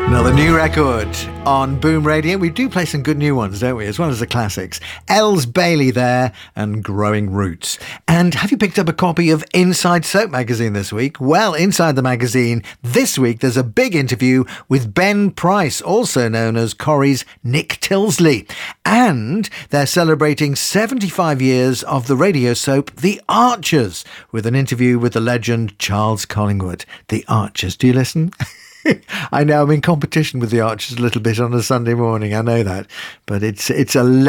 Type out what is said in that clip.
Another new record on Boom Radio. We do play some good new ones, don't we? As well as the classics. Els Bailey there and Growing Roots. And have you picked up a copy of Inside Soap magazine this week? Well, inside the magazine this week, there's a big interview with Ben Price, also known as Corrie's Nick Tilsley. And they're celebrating 75 years of the radio soap The Archers, with an interview with the legend Charles Collingwood. The Archers. Do you listen? I know I'm in competition with the Archers a little bit on a Sunday morning. I know that, but it's a